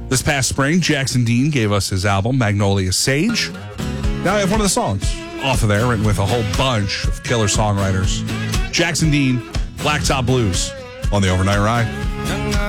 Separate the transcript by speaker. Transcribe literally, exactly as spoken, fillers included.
Speaker 1: This past spring, Jackson Dean gave us his album, Magnolia Sage. Now I have one of the songs off of there, written with a whole bunch of killer songwriters. Jackson Dean, Blacktop Blues, on the Overnight Ride.